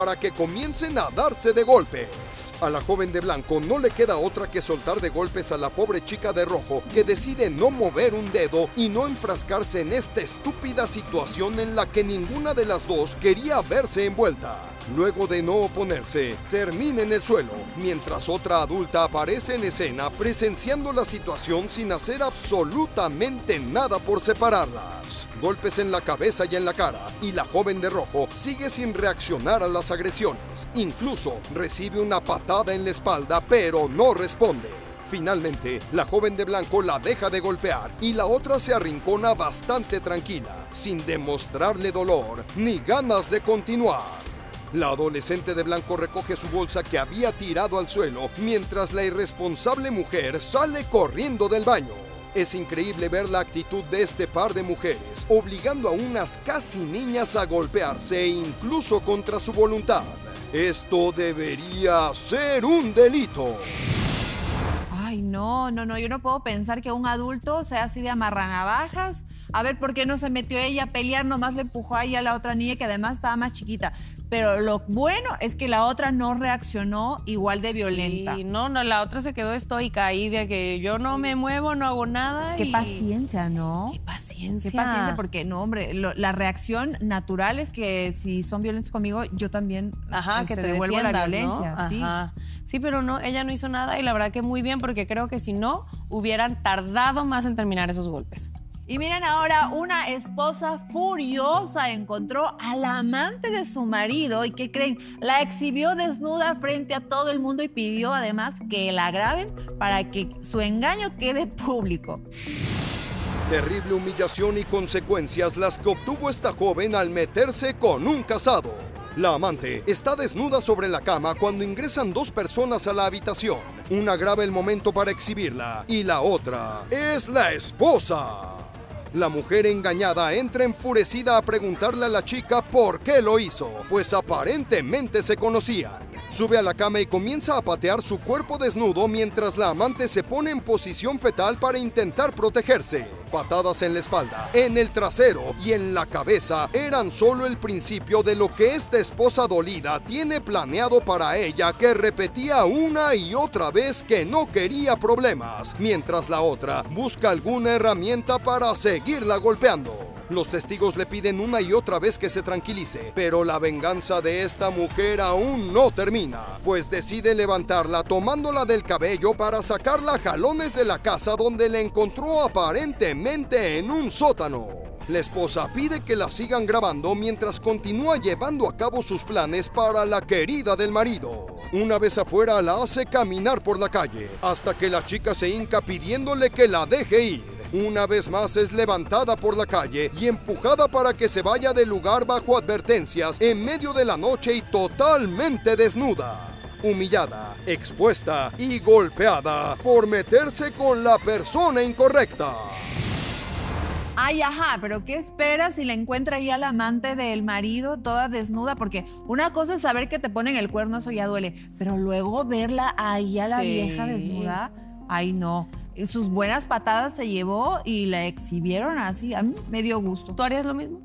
para que comiencen a darse de golpes. A la joven de blanco no le queda otra que soltar de golpes a la pobre chica de rojo, que decide no mover un dedo y no enfrascarse en esta estúpida situación en la que ninguna de las dos quería verse envuelta. Luego de no oponerse, termina en el suelo, mientras otra adulta aparece en escena presenciando la situación sin hacer absolutamente nada por separarlas. Golpes en la cabeza y en la cara, y la joven de rojo sigue sin reaccionar a las agresiones. Incluso recibe una patada en la espalda, pero no responde. Finalmente, la joven de blanco la deja de golpear y la otra se arrincona bastante tranquila, sin demostrarle dolor ni ganas de continuar. La adolescente de blanco recoge su bolsa que había tirado al suelo, mientras la irresponsable mujer sale corriendo del baño. Es increíble ver la actitud de este par de mujeres, obligando a unas casi niñas a golpearse incluso contra su voluntad. Esto debería ser un delito. Ay, no, yo no puedo pensar que un adulto sea así de amarranavajas. A ver, ¿por qué no se metió ella a pelear? Nomás le empujó ahí a la otra niña que además estaba más chiquita. Pero lo bueno es que la otra no reaccionó igual de violenta. Sí, no, la otra se quedó estoica ahí de que yo no me muevo, no hago nada. Qué paciencia, ¿no? Qué paciencia. Qué paciencia, porque no, hombre, la reacción natural es que si son violentos conmigo, yo también que te devuelvo la violencia. ¿no? Sí. Sí, pero no, ella no hizo nada y la verdad que muy bien, porque creo que si no, hubieran tardado más en terminar esos golpes. Y miren ahora, una esposa furiosa encontró al amante de su marido y ¿qué creen? La exhibió desnuda frente a todo el mundo y pidió además que la graben para que su engaño quede público. Terrible humillación y consecuencias las que obtuvo esta joven al meterse con un casado. La amante está desnuda sobre la cama cuando ingresan dos personas a la habitación. Una graba el momento para exhibirla y la otra es la esposa. La mujer engañada entra enfurecida a preguntarle a la chica por qué lo hizo, pues aparentemente se conocían. Sube a la cama y comienza a patear su cuerpo desnudo mientras la amante se pone en posición fetal para intentar protegerse. Patadas en la espalda, en el trasero y en la cabeza eran solo el principio de lo que esta esposa dolida tiene planeado para ella, que repetía una y otra vez que no quería problemas, mientras la otra busca alguna herramienta para seguirla golpeando. Los testigos le piden una y otra vez que se tranquilice, pero la venganza de esta mujer aún no termina, pues decide levantarla tomándola del cabello para sacarla a jalones de la casa donde la encontró aparentemente en un sótano. La esposa pide que la sigan grabando mientras continúa llevando a cabo sus planes para la querida del marido. Una vez afuera la hace caminar por la calle, hasta que la chica se hinca pidiéndole que la deje ir. Una vez más es levantada por la calle y empujada para que se vaya del lugar bajo advertencias en medio de la noche y totalmente desnuda. Humillada, expuesta y golpeada por meterse con la persona incorrecta. Ay, ajá, pero ¿qué esperas si la encuentra ahí al amante del marido toda desnuda? Porque una cosa es saber que te ponen el cuerno, eso ya duele, pero luego verla ahí a la vieja desnuda, ay no. Sus buenas patadas se llevó y la exhibieron así, a mí me dio gusto. ¿Tú harías lo mismo?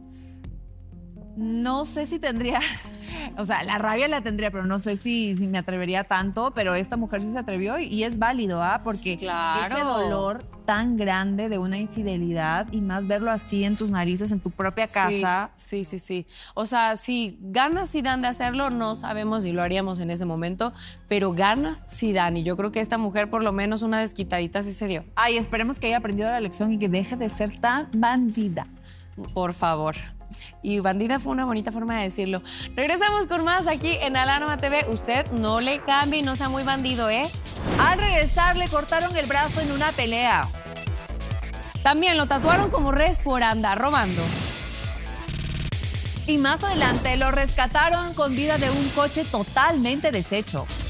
No sé si tendría, o sea, la rabia la tendría, pero no sé si me atrevería tanto, pero esta mujer sí se atrevió y es válido, porque ese dolor tan grande de una infidelidad y más verlo así en tus narices, en tu propia casa. Sí. O sea, si ganas sí dan de hacerlo, no sabemos si lo haríamos en ese momento, pero ganas sí dan. Y yo creo que esta mujer por lo menos una desquitadita sí se dio. Ay, esperemos que haya aprendido la lección y que deje de ser tan bandida. Por favor. Y bandida fue una bonita forma de decirlo. Regresamos con más aquí en Alarma TV. Usted no le cambie y no sea muy bandido, ¿eh? Al regresar le cortaron el brazo en una pelea. También lo tatuaron como res por andar robando. Y más adelante lo rescataron con vida de un coche totalmente deshecho.